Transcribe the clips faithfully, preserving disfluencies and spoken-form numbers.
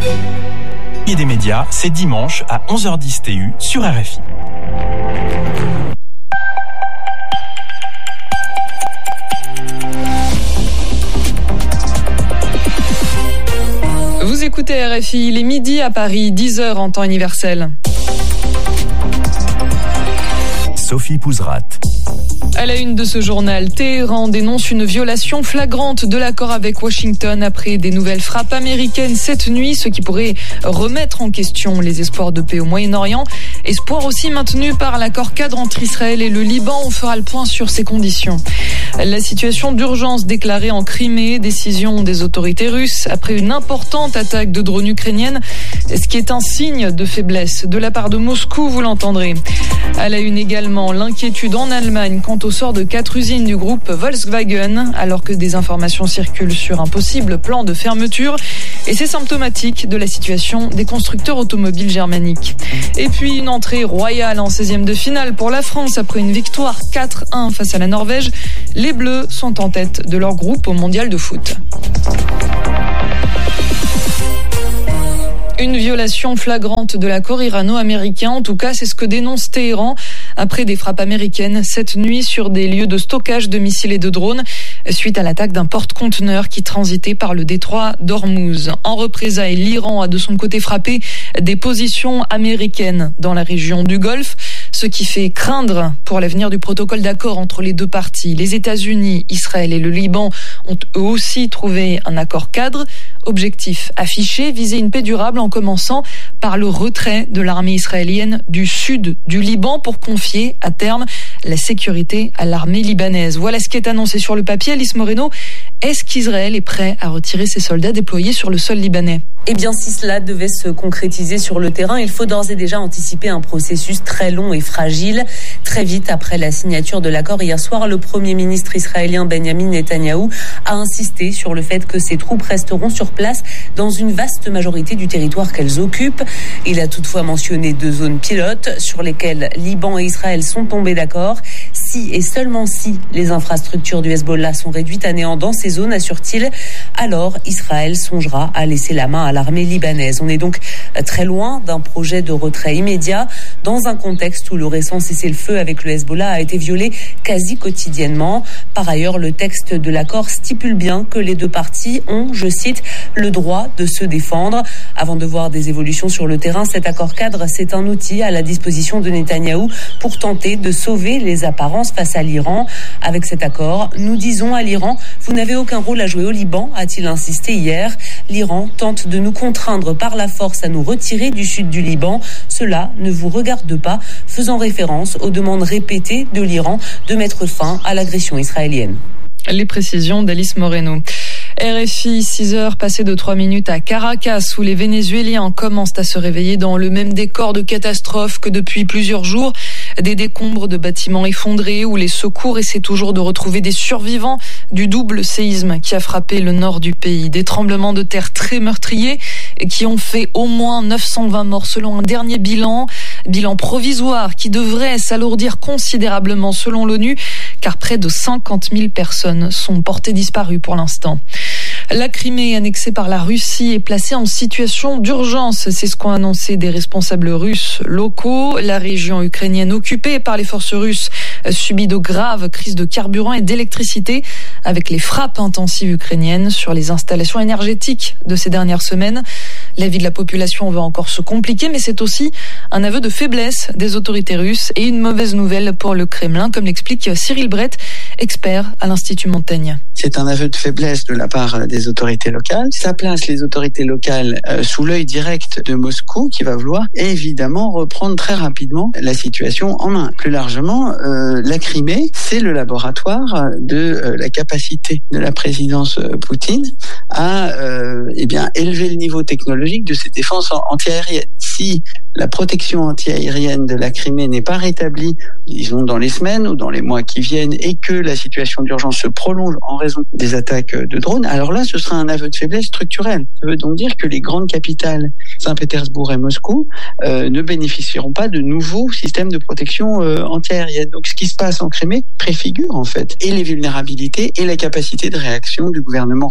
Et des médias, c'est dimanche à onze heures dix T U sur R F I. Vous écoutez R F I, il est midi à Paris, dix heures en temps universel. Sophie Pouzrat. À la une de ce journal, Téhéran dénonce une violation flagrante de l'accord avec Washington après des nouvelles frappes américaines cette nuit, ce qui pourrait remettre en question les espoirs de paix au Moyen-Orient. Espoir aussi maintenu par l'accord cadre entre Israël et le Liban. On fera le point sur ces conditions. La situation d'urgence déclarée en Crimée, décision des autorités russes après une importante attaque de drones ukrainiennes, ce qui est un signe de faiblesse de la part de Moscou, vous l'entendrez. À la une également, l'inquiétude en Allemagne quant au sort de quatre usines du groupe Volkswagen, alors que des informations circulent sur un possible plan de fermeture. Et c'est symptomatique de la situation des constructeurs automobiles germaniques. Et puis une entrée royale en seizième de finale pour la France après une victoire quatre un face à la Norvège. Les Bleus sont en tête de leur groupe au mondial de foot. Une violation flagrante de l'accord irano-américain. En tout cas, c'est ce que dénonce Téhéran après des frappes américaines cette nuit sur des lieux de stockage de missiles et de drones suite à l'attaque d'un porte-conteneur qui transitait par le détroit d'Ormuz. En représailles, l'Iran a de son côté frappé des positions américaines dans la région du Golfe, ce qui fait craindre pour l'avenir du protocole d'accord entre les deux parties. Les États-Unis, Israël et le Liban ont eux aussi trouvé un accord cadre. Objectif affiché, viser une paix durable en commençant par le retrait de l'armée israélienne du sud du Liban pour confier à terme la sécurité à l'armée libanaise. Voilà ce qui est annoncé sur le papier. Alice Moreno, est-ce qu'Israël est prêt à retirer ses soldats déployés sur le sol libanais ? Eh bien, si cela devait se concrétiser sur le terrain, il faut d'ores et déjà anticiper un processus très long et fragile. Très vite après la signature de l'accord hier soir, le Premier ministre israélien Benjamin Netanyahou a insisté sur le fait que ses troupes resteront sur place dans une vaste majorité du territoire qu'elles occupent. Il a toutefois mentionné deux zones pilotes sur lesquelles Liban et Israël sont tombés d'accord. Si et seulement si les infrastructures du Hezbollah sont réduites à néant dans ces zones, assure-t-il, alors Israël songera à laisser la main à l'armée libanaise. On est donc très loin d'un projet de retrait immédiat dans un contexte où le récent cessez-le-feu avec le Hezbollah a été violé quasi quotidiennement. Par ailleurs, le texte de l'accord stipule bien que les deux parties ont, je cite, le droit de se défendre. Avant de voir des évolutions sur le terrain, cet accord cadre, c'est un outil à la disposition de Netanyahou pour tenter de sauver les apparences face à l'Iran. Avec cet accord, nous disons à l'Iran, vous n'avez aucun rôle à jouer au Liban, a-t-il insisté hier. L'Iran tente de nous contraindre par la force à nous retirer du sud du Liban. Cela ne vous regarde pas, faisant référence aux demandes répétées de l'Iran de mettre fin à l'agression israélienne. Les précisions d'Alice Moreno. R F I, six heures passées de trois minutes à Caracas, où les Vénézuéliens commencent à se réveiller dans le même décor de catastrophe que depuis plusieurs jours. Des décombres de bâtiments effondrés où les secours essaient toujours de retrouver des survivants du double séisme qui a frappé le nord du pays. Des tremblements de terre très meurtriers qui ont fait au moins neuf cent vingt morts selon un dernier bilan. Bilan provisoire qui devrait s'alourdir considérablement selon l'ONU, car près de cinquante mille personnes sont portées disparues pour l'instant. La Crimée, annexée par la Russie, est placée en situation d'urgence. C'est ce qu'ont annoncé des responsables russes locaux. La région ukrainienne occupée par les forces russes subit de graves crises de carburant et d'électricité avec les frappes intensives ukrainiennes sur les installations énergétiques de ces dernières semaines. La vie de la population va encore se compliquer, mais c'est aussi un aveu de faiblesse des autorités russes et une mauvaise nouvelle pour le Kremlin, comme l'explique Cyril Brett, expert à l'Institut Montaigne. C'est un aveu de faiblesse de la part des autorités locales. Ça place les autorités locales euh, sous l'œil direct de Moscou, qui va vouloir évidemment reprendre très rapidement la situation en main. Plus largement, euh, la Crimée, c'est le laboratoire de euh, la capacité de la présidence Poutine à euh, eh bien élever le niveau technologique de ses défenses antiaériennes. Si la protection antiaérienne de la Crimée n'est pas rétablie, disons dans les semaines ou dans les mois qui viennent, et que la situation d'urgence se prolonge en raison des attaques de drones, alors là, ce sera un aveu de faiblesse structurelle. Ça veut donc dire que les grandes capitales, Saint-Pétersbourg et Moscou, euh, ne bénéficieront pas de nouveaux systèmes de protection euh, antiaérienne. Donc, ce qui se passe en Crimée préfigure, en fait, et les vulnérabilités et la capacité de réaction du gouvernement russe.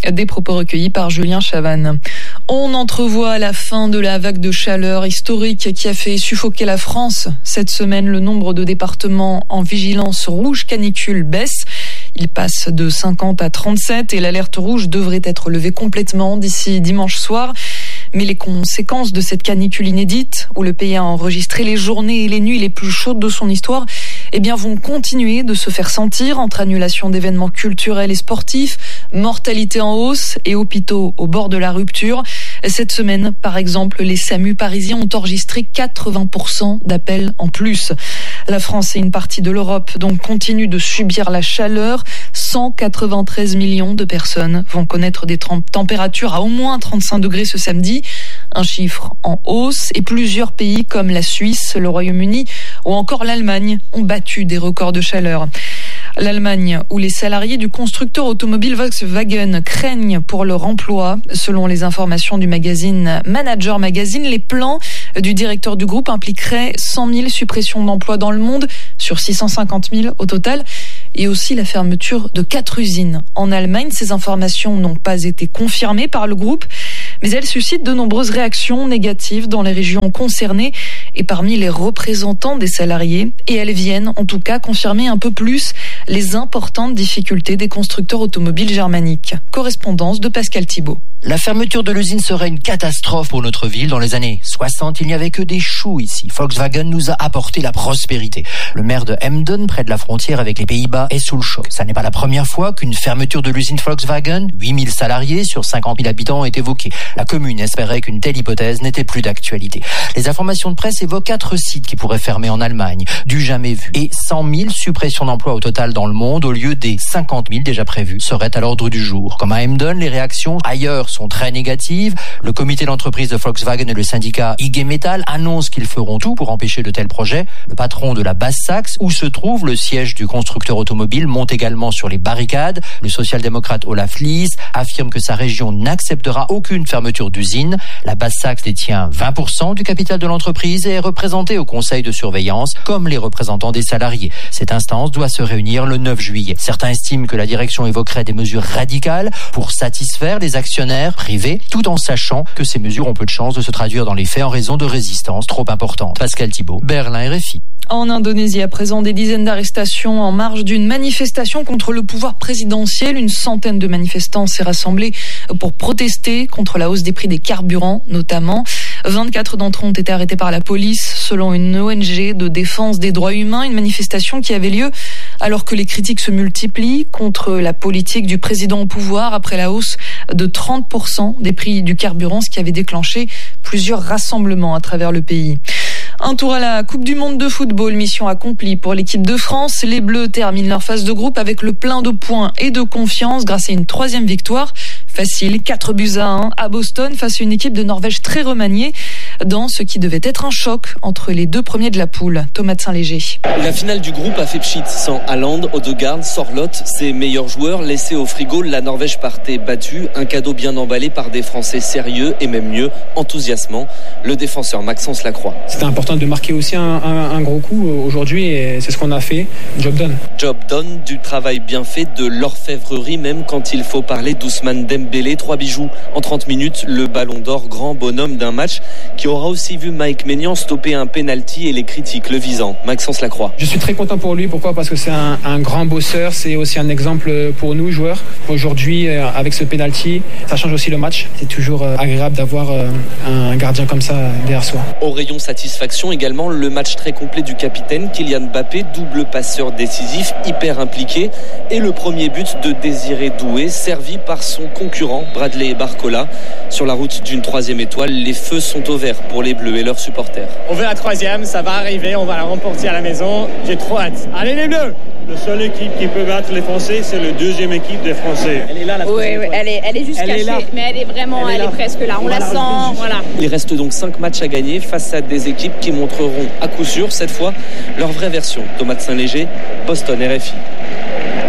Des propos recueillis par Julien Chavannes. On entrevoit la fin de la vague de chaleur historique qui a fait suffoquer la France. Cette semaine, le nombre de départements en vigilance rouge canicule baisse. Il passe de cinquante à trente-sept et l'alerte rouge devrait être levée complètement d'ici dimanche soir. Mais les conséquences de cette canicule inédite, où le pays a enregistré les journées et les nuits les plus chaudes de son histoire, eh bien, vont continuer de se faire sentir entre annulation d'événements culturels et sportifs, mortalité en hausse et hôpitaux au bord de la rupture. Cette semaine, par exemple, les SAMU parisiens ont enregistré quatre-vingts pour cent d'appels en plus. La France et une partie de l'Europe donc continuent de subir la chaleur. cent quatre-vingt-treize millions de personnes vont connaître des températures à au moins trente-cinq degrés ce samedi. Un chiffre en hausse et plusieurs pays comme la Suisse, le Royaume-Uni ou encore l'Allemagne ont battu des records de chaleur. L'Allemagne, où les salariés du constructeur automobile Volkswagen craignent pour leur emploi. Selon les informations du magazine Manager Magazine, les plans du directeur du groupe impliqueraient cent mille suppressions d'emplois dans le monde sur six cent cinquante mille au total. Et aussi la fermeture de quatre usines. En Allemagne, ces informations n'ont pas été confirmées par le groupe, mais elles suscitent de nombreuses réactions négatives dans les régions concernées et parmi les représentants des salariés. Et elles viennent en tout cas confirmer un peu plus les importantes difficultés des constructeurs automobiles germaniques. Correspondance de Pascal Thibault. La fermeture de l'usine serait une catastrophe pour notre ville. Dans les années soixante, il n'y avait que des choux ici. Volkswagen nous a apporté la prospérité. Le maire de Emden, près de la frontière avec les Pays-Bas, est sous le choc. Ça n'est pas la première fois qu'une fermeture de l'usine Volkswagen, huit mille salariés sur cinquante mille habitants, est évoquée. La commune espérait qu'une telle hypothèse n'était plus d'actualité. Les informations de presse évoquent quatre sites qui pourraient fermer en Allemagne, du jamais vu. Et cent mille suppressions d'emplois au total dans le monde, au lieu des cinquante mille déjà prévues, seraient à l'ordre du jour. Comme à Emden, les réactions ailleurs sont très négatives. Le comité d'entreprise de Volkswagen et le syndicat I G Metall annoncent qu'ils feront tout pour empêcher de tels projets. Le patron de la Basse-Saxe, où se trouve le siège du constructeur automobile, monte également sur les barricades. Le social-démocrate Olaf Lies affirme que sa région n'acceptera aucune fermeture d'usine. La Basse-Saxe détient vingt pour cent du capital de l'entreprise et est représentée au conseil de surveillance comme les représentants des salariés. Cette instance doit se réunir le neuf juillet. Certains estiment que la direction évoquerait des mesures radicales pour satisfaire les actionnaires privés, tout en sachant que ces mesures ont peu de chances de se traduire dans les faits en raison de résistances trop importantes. Pascal Thibault, Berlin R F I. En Indonésie, à présent, des dizaines d'arrestations en marge d'une manifestation contre le pouvoir présidentiel. Une centaine de manifestants s'est rassemblée pour protester contre la hausse des prix des carburants, notamment. vingt-quatre d'entre eux ont été arrêtés par la police, selon une O N G de défense des droits humains. Une manifestation qui avait lieu alors que les critiques se multiplient contre la politique du président au pouvoir après la hausse de trente pour cent des prix du carburant, ce qui avait déclenché plusieurs rassemblements à travers le pays. Un tour à la Coupe du Monde de football, mission accomplie pour l'équipe de France. Les Bleus terminent leur phase de groupe avec le plein de points et de confiance grâce à une troisième victoire. Facile, quatre buts à un à Boston face à une équipe de Norvège très remaniée dans ce qui devait être un choc entre les deux premiers de la poule. Thomas de Saint-Léger. La finale du groupe a fait pchit sans Haaland, Odegaard, Sorloth, ses meilleurs joueurs laissés au frigo. La Norvège partait battue, un cadeau bien emballé par des Français sérieux et même mieux, enthousiasmants. Le défenseur Maxence Lacroix. C'était important de marquer aussi un, un, un gros coup aujourd'hui et c'est ce qu'on a fait. Job done. Job done, du travail bien fait, de l'orfèvrerie même quand il faut parler d'Ousmane Dembélé. Trois bijoux en trente minutes, le ballon d'or, grand bonhomme d'un match qui aura aussi vu Mike Maignan stopper un penalty et les critiques le visant. Maxence Lacroix. Je suis très content pour lui. Pourquoi ? Parce que c'est un, un grand bosseur. C'est aussi un exemple pour nous joueurs. Aujourd'hui, avec ce penalty, ça change aussi le match. C'est toujours agréable d'avoir un gardien comme ça derrière soi. Au rayon satisfaction également, le match très complet du capitaine Kylian Mbappé, double passeur décisif, hyper impliqué, et le premier but de Désiré Doué, servi par son concurrent Bradley Barcola. Sur la route d'une troisième étoile, les feux sont au vert pour les Bleus et leurs supporters. On veut la troisième, ça va arriver, on va la remporter à la maison. J'ai trop hâte. Allez les Bleus! La seule équipe qui peut battre les Français, c'est la deuxième équipe des Français. Elle est là, la Oui, oui, elle est, elle est juste elle cachée, est mais elle est vraiment, elle est, elle est presque là. On, on la sent, voilà. Il reste donc cinq matchs à gagner face à des équipes qui montreront à coup sûr, cette fois, leur vraie version. Thomas de Saint-Léger, Boston R F I.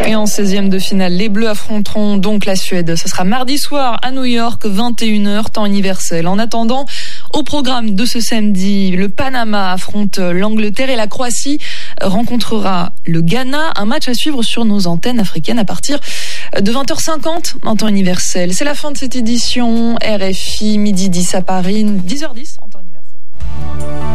Et en seizième de finale, les Bleus affronteront donc la Suède. Ce sera mardi soir à New York, vingt et une heures, temps universel. En attendant, au programme de ce samedi, le Panama affronte l'Angleterre et la Croatie rencontrera le Ghana. Un match à suivre sur nos antennes africaines à partir de vingt heures cinquante en temps universel. C'est la fin de cette édition. R F I, midi dix à Paris, dix heures dix en temps universel.